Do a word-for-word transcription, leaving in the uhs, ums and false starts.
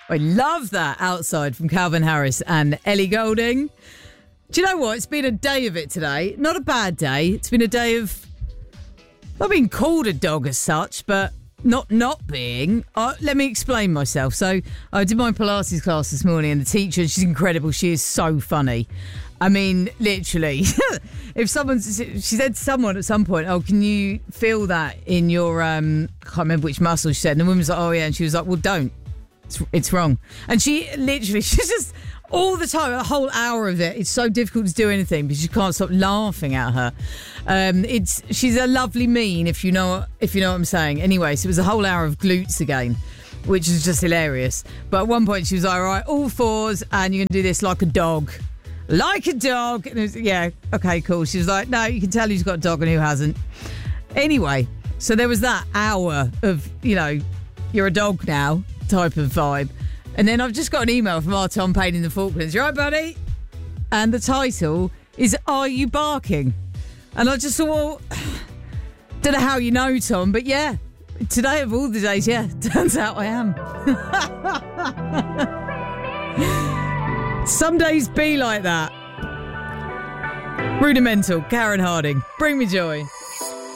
I love that. Outside from Calvin Harris and Ellie Goulding. Do you know what? It's been a day of it today. Not a bad day. It's been a day of not being called a dog as such, but not not being. Uh, let me explain myself. So I did my Pilates class this morning, and the teacher, she's incredible. She is so funny. I mean, literally, if someone's, she said to someone at some point, oh, can you feel that in your, um, I can't remember which muscle she said. And the woman was like, oh, yeah. And she was like, well, don't. It's, it's wrong. And she literally, she's just all the time, a whole hour of it. It's so difficult to do anything because you can't stop laughing at her. Um, it's she's a lovely mean, if you know if you know what I'm saying. Anyway, so it was a whole hour of glutes again, which is just hilarious. But at one point she was like, all right, all fours, and you're going to do this like a dog. Like a dog. And it was, yeah, okay, cool. She was like, no, you can tell who's got a dog and who hasn't. Anyway, so there was that hour of, you know, you're a dog now type of vibe. And then I've just got an email from our Tom Payne in the Falklands. You right, buddy? And the title is, Are You Barking? And I just thought, well, don't know how you know, Tom, but yeah, today of all the days, yeah, turns out I am. Some days be like that. Rudimental, Karen Harding. Bring me joy.